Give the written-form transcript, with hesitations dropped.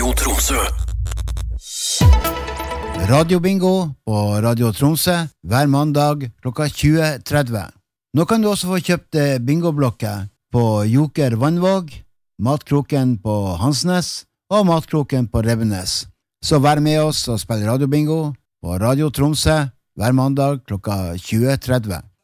Radio Tromsø. Radio Bingo på Radio Tromsø hver mandag klokka 20.30. Nå kan du også få kjøpt bingoblokker på Joker Vannvåg, Matkroken på Hansnes og Matkroken på Revenes. Så vær med oss og spill Radio Bingo på Radio Tromsø hver mandag klokka 20.30.